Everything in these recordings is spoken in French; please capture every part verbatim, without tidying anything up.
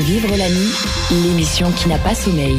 Vivre la nuit, l'émission qui n'a pas sommeil.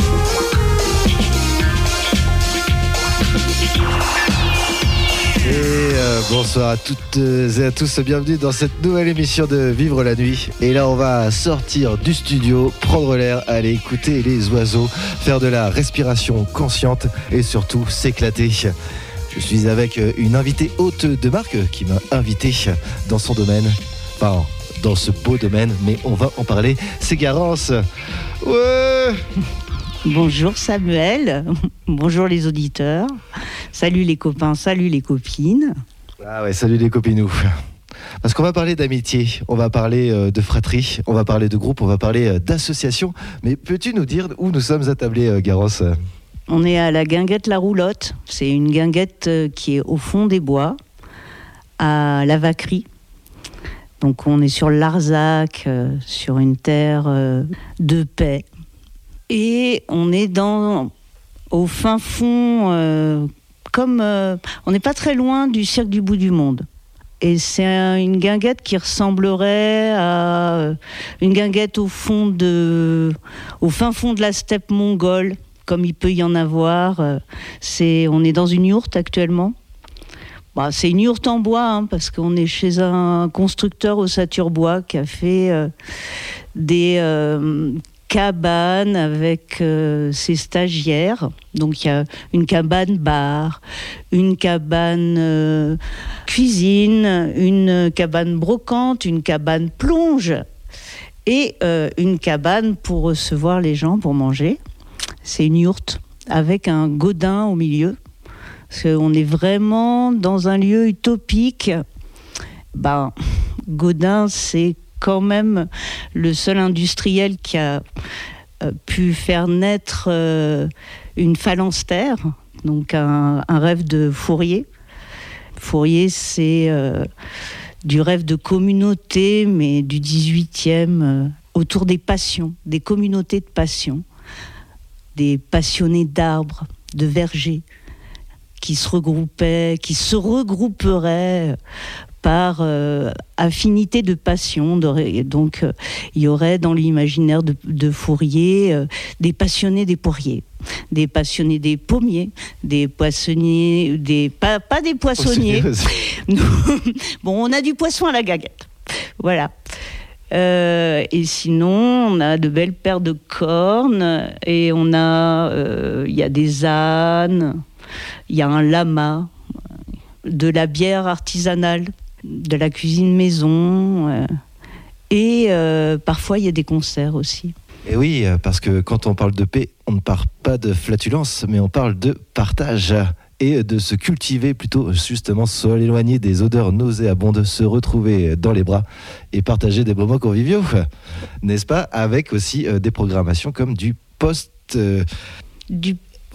Et euh, bonsoir à toutes et à tous, bienvenue dans cette nouvelle émission de Vivre la nuit. Et là on va sortir du studio, prendre l'air, aller écouter les oiseaux, faire de la respiration consciente et surtout s'éclater. Je suis avec une invitée haute de marque qui m'a invité dans son domaine, enfin dans ce beau domaine, mais on va en parler, c'est Garance. Ouais. Bonjour Samuel, bonjour les auditeurs, salut les copains, salut les copines. Ah ouais, salut les copinous. Parce qu'on va parler d'amitié, on va parler de fratrie, on va parler de groupe, on va parler d'association. Mais peux-tu nous dire où nous sommes attablés, Garance ? On est à la Guinguette La Roulotte, c'est une guinguette qui est au fond des bois, à la Vacquerie. Donc on est sur l'Arzac, euh, sur une terre euh, de paix. Et on est dans, au fin fond, euh, comme euh, on n'est pas très loin du Cirque du Bout du Monde. Et c'est un, une guinguette qui ressemblerait à euh, une guinguette au fond de, au fin fond de la steppe mongole, comme il peut y en avoir. Euh, c'est, on est dans une yourte actuellement. Bah, c'est une yourte en bois, hein, parce qu'on est chez un constructeur au Saturbois qui a fait euh, des euh, cabanes avec euh, ses stagiaires. Donc il y a une cabane bar, une cabane euh, cuisine, une cabane brocante, une cabane plonge et euh, une cabane pour recevoir les gens pour manger. C'est une yourte avec un godin au milieu. Parce qu'on est vraiment dans un lieu utopique. Ben, Godin, c'est quand même le seul industriel qui a euh, pu faire naître euh, une phalanstère, donc un, un rêve de Fourier. Fourier, c'est euh, du rêve de communauté, mais du dix-huitième, euh, autour des passions, des communautés de passion, des passionnés d'arbres, de vergers, qui se regroupaient, qui se regrouperaient par euh, affinité de passion. De, donc, euh, il y aurait dans l'imaginaire de, de Fourier euh, des passionnés des poiriers, des passionnés des pommiers, des poissonniers, des pas, pas des poissonniers. Bon, on a du poisson à la guinguette. Voilà. Euh, et sinon, on a de belles paires de cornes et on a, il euh, y a des ânes. Il y a un lama, de la bière artisanale, de la cuisine maison, euh, et euh, parfois il y a des concerts aussi. Et oui, parce que quand on parle de paix, on ne parle pas de flatulence, mais on parle de partage et de se cultiver plutôt, justement, s'éloigner des odeurs nauséabondes, se retrouver dans les bras et partager des moments conviviaux, n'est-ce pas ? Avec aussi euh, des programmations comme du post... Euh, du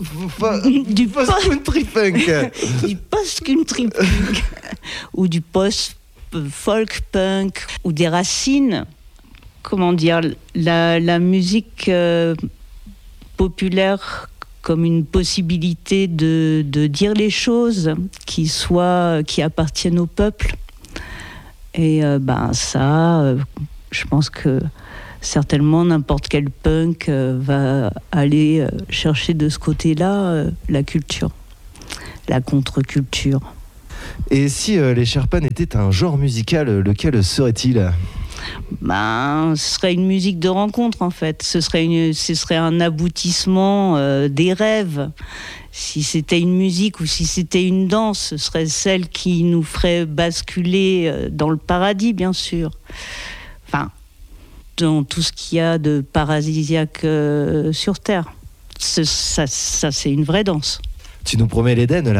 du post-country punk du post-country punk ou du post-folk punk ou des racines, comment dire, la, la musique euh, populaire comme une possibilité de, de dire les choses qui soient, qui appartiennent au peuple. Et euh, ben ça, euh, je pense que certainement, n'importe quel punk euh, va aller euh, chercher de ce côté-là euh, la culture, la contre-culture. Et si euh, les Sherpas étaient un genre musical, lequel serait-il ? Ben, ce serait une musique de rencontre, en fait. Ce serait, une, ce serait un aboutissement euh, des rêves. Si c'était une musique ou si c'était une danse, ce serait celle qui nous ferait basculer euh, dans le paradis, bien sûr. Enfin... dans tout ce qu'il y a de paradisiaque euh, sur Terre. Ce, ça, ça, c'est une vraie danse. Tu nous promets l'Éden, là ?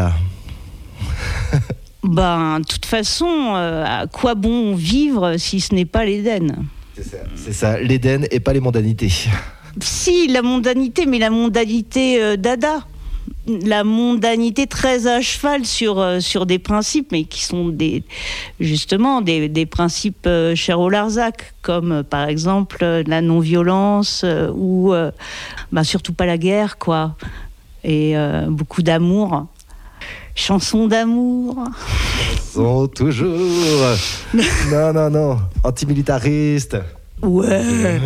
Ben, de toute façon, euh, à quoi bon vivre si ce n'est pas l'Éden ? C'est ça, c'est ça, l'Éden et pas les mondanités. Si, la mondanité, mais la mondanité euh, dada. La mondanité très à cheval sur, euh, sur des principes, mais qui sont des, justement des, des principes euh, chers au Larzac, comme euh, par exemple euh, la non-violence euh, ou euh, bah, surtout pas la guerre, quoi. Et euh, beaucoup d'amour. Chanson d'amour. Chanson toujours. Non, non, non. Antimilitariste. Ouais.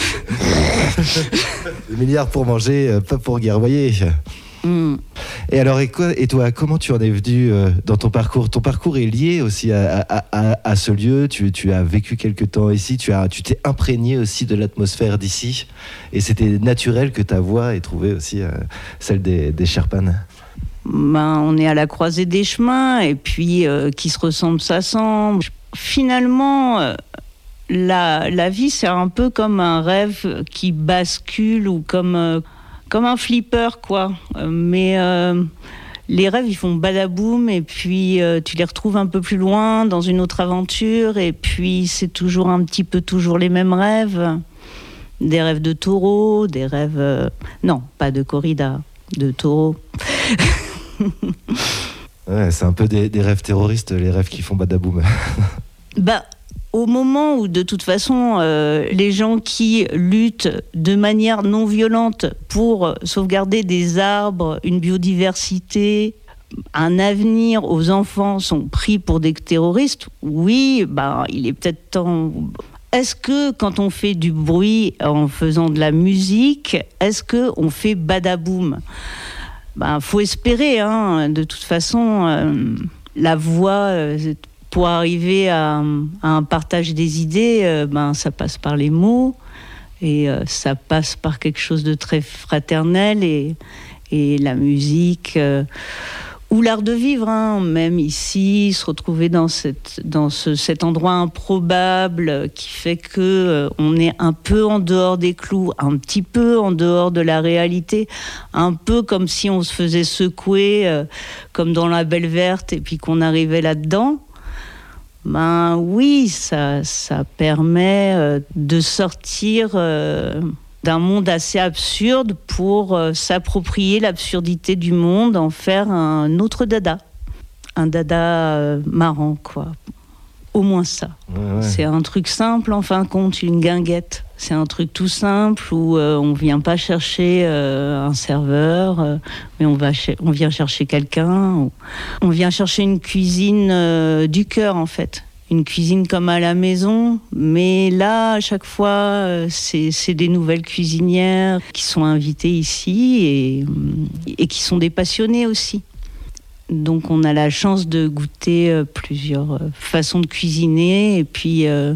Des milliards pour manger, euh, pas pour guerroyer. Mm. Et alors, et, quoi, et toi, comment tu en es venu euh, dans ton parcours? Ton parcours est lié aussi à, à, à, à ce lieu. Tu, tu as vécu quelque temps ici. Tu as, tu t'es imprégné aussi de l'atmosphère d'ici. Et c'était naturel que ta voix ait trouvé aussi euh, celle des, des Sherpanes. Ben, on est à la croisée des chemins, et puis euh, qui se ressemble s'assemble. Finalement, euh, la, la vie, c'est un peu comme un rêve qui bascule, ou comme, euh, comme un flipper, quoi. Euh, mais euh, les rêves, ils font badaboum, et puis euh, tu les retrouves un peu plus loin, dans une autre aventure, et puis c'est toujours un petit peu toujours les mêmes rêves. Des rêves de taureau, des rêves... Euh, non, pas de corrida, de taureau. Ouais, c'est un peu des, des rêves terroristes, les rêves qui font badaboum. Bah, au moment où, de toute façon, euh, les gens qui luttent de manière non violente pour sauvegarder des arbres, une biodiversité, un avenir aux enfants sont pris pour des terroristes, oui, bah, il est peut-être temps... Est-ce que quand on fait du bruit en faisant de la musique, est-ce qu'on fait badaboum ? Ben, faut espérer, hein. De toute façon, euh, la voix, euh, pour arriver à, à un partage des idées, euh, ben, ça passe par les mots, et euh, ça passe par quelque chose de très fraternel, et, et la musique, euh, ou l'art de vivre, hein. Même ici, se retrouver dans, cette, dans ce, cet endroit improbable qui fait que euh, on est un peu en dehors des clous, un petit peu en dehors de la réalité, un peu comme si on se faisait secouer, euh, comme dans La Belle Verte, et puis qu'on arrivait là-dedans. Ben oui, ça, ça permet euh, de sortir... Euh, d'un monde assez absurde pour euh, s'approprier l'absurdité du monde, en faire un autre dada. Un dada euh, marrant, quoi. Au moins ça. Ouais, ouais. C'est un truc simple, en fin de compte, une guinguette. C'est un truc tout simple où euh, on ne vient pas chercher euh, un serveur, euh, mais on, va ch- on vient chercher quelqu'un. On vient chercher une cuisine euh, du cœur, en fait. Une cuisine comme à la maison, mais là, à chaque fois, c'est, c'est des nouvelles cuisinières qui sont invitées ici, et, et qui sont des passionnés aussi. Donc on a la chance de goûter plusieurs façons de cuisiner, et puis, euh,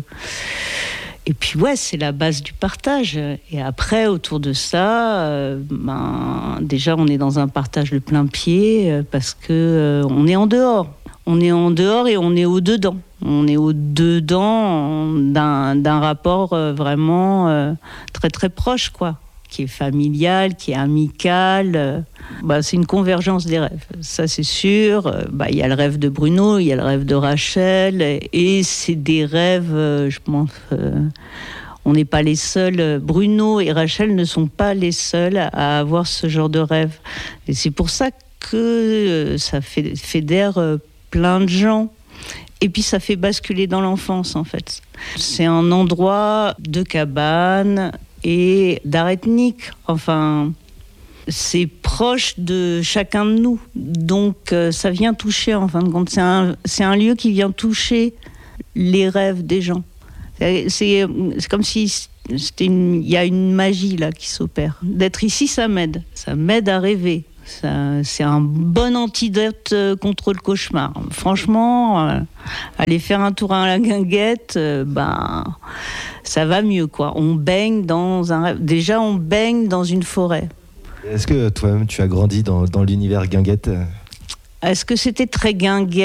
et puis ouais, c'est la base du partage. Et après, autour de ça, euh, ben, déjà on est dans un partage de plein pied, parce que euh, on est en dehors. On est en dehors et on est au-dedans. On est au-dedans d'un, d'un rapport euh, vraiment euh, très très proche, quoi, qui est familial, qui est amical. Euh, bah, c'est une convergence des rêves, ça c'est sûr. Euh, bah, y a le rêve de Bruno, il y a le rêve de Rachel, et, et c'est des rêves, euh, je pense... Euh, on n'est pas les seuls. Bruno et Rachel ne sont pas les seuls à avoir ce genre de rêve. Et c'est pour ça que euh, ça fait, fédère euh, plein de gens. Et puis ça fait basculer dans l'enfance, en fait. C'est un endroit de cabane et d'art ethnique. Enfin, c'est proche de chacun de nous. Donc euh, ça vient toucher, en fin de compte. C'est un, c'est un lieu qui vient toucher les rêves des gens. C'est, c'est, c'est comme si c'était une, y a une magie là qui s'opère. D'être ici, ça m'aide. Ça m'aide à rêver. Ça, c'est un bon antidote contre le cauchemar. Franchement, euh, aller faire un tour à la guinguette, euh, ben, ça va mieux, quoi. On baigne dans un rêve. Déjà, on baigne dans une forêt. Est-ce que toi-même, tu as grandi dans, dans l'univers guinguette ? Est-ce que c'était très guinguette ?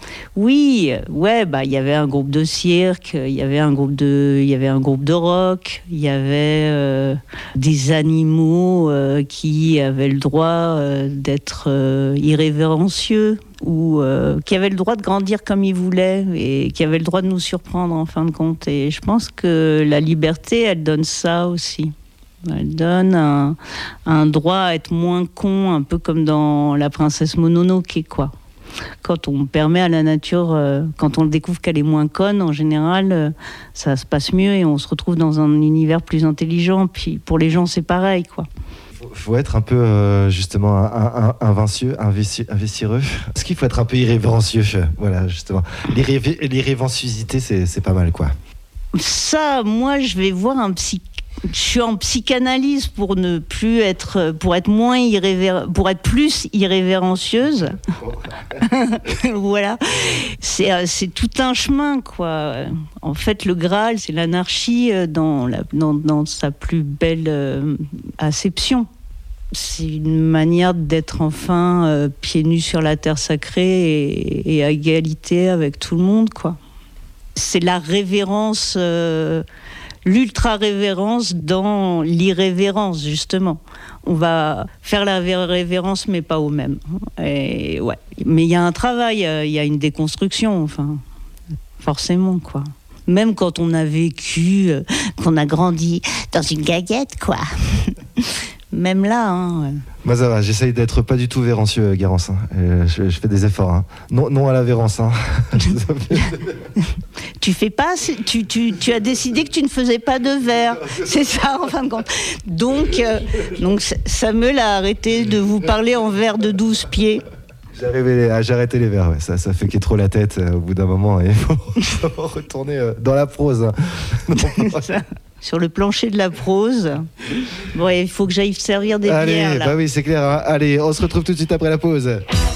Oui, ouais, bah il y avait un groupe de cirque, il y avait un groupe de, il y avait un groupe de rock, il y avait euh, des animaux euh, qui avaient le droit euh, d'être euh, irrévérencieux, ou euh, qui avaient le droit de grandir comme ils voulaient, et qui avaient le droit de nous surprendre, en fin de compte. Et je pense que la liberté, elle donne ça aussi. Elle donne un, un droit à être moins con, un peu comme dans La Princesse Mononoke, quoi. Quand on permet à la nature, euh, quand on découvre qu'elle est moins conne, en général, euh, ça se passe mieux et on se retrouve dans un univers plus intelligent. Puis pour les gens, c'est pareil, quoi. Faut, faut être un peu euh, justement un, un, invincieux, investisseur. Est-ce qu'il faut être un peu irrévérencieux ? Voilà, justement. L'irré- l'irrévérenciosité, c'est, c'est pas mal, quoi. Ça, moi, je vais voir un psy. Je suis en psychanalyse pour ne plus être, pour être moins irrévér... pour être plus irrévérencieuse. Voilà, c'est c'est tout un chemin, quoi. En fait, le Graal, c'est l'anarchie dans la dans, dans sa plus belle euh, acception. C'est une manière d'être enfin euh, pieds nus sur la terre sacrée et, et à égalité avec tout le monde, quoi. C'est la révérence. Euh, L'ultra-révérence dans l'irrévérence, justement. On va faire la révérence, mais pas au même. Et ouais. Mais il y a un travail, il y a une déconstruction, enfin, forcément, quoi. Même quand on a vécu, euh, qu'on a grandi dans une gaguette, quoi. Même là, hein. Ouais. Moi ça va, j'essaye d'être pas du tout vérancieux, Garance. Hein. Euh, je, je fais des efforts. Hein. Non, non à la vérance. Hein. Tu fais pas, tu, tu, tu as décidé que tu ne faisais pas de verre. C'est ça, en fin de compte. Donc, euh, donc Samuel a arrêté de vous parler en vers de douze pieds. J'ai, arrivé, j'ai arrêté les vers, ouais. ça, ça fait qu'il trop la tête euh, au bout d'un moment. Il faut, faut retourner euh, dans la prose. Hein. Non, ça. Sur le plancher de la prose. Bon, il faut que j'aille servir des Allez, bières, là. bah oui, c'est clair. Hein. Allez, on se retrouve tout de suite après la pause.